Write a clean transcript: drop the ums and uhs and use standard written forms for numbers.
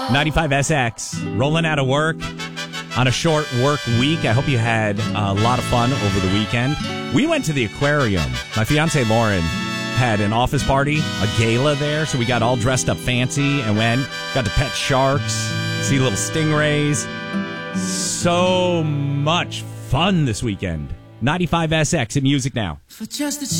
95SX, rolling out of work on a short work week. I hope you had a lot of fun over the weekend. We went to the aquarium. My fiance Lauren had an office party, a gala there, so we got all dressed up fancy and got to pet sharks, see little stingrays. So much fun this weekend. 95SX in music now. For just a